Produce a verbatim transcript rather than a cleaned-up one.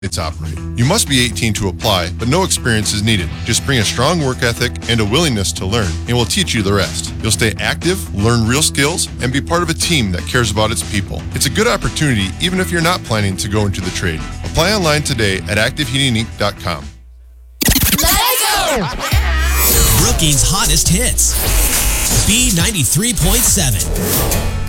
It's operate. You must be eighteen to apply, but no experience is needed. Just bring a strong work ethic and a willingness to learn, and we'll teach you the rest. You'll stay active, learn real skills, and be part of a team that cares about its people. It's a good opportunity even if you're not planning to go into the trade. Apply online today at active heating inc dot com. Let's go! Brookings' hottest hits. B ninety-three point seven.